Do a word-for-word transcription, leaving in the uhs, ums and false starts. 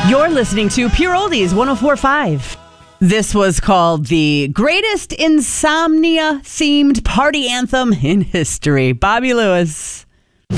You're listening to Pure Oldies one oh four point five. This was called the greatest insomnia-themed party anthem in history. Bobby Lewis.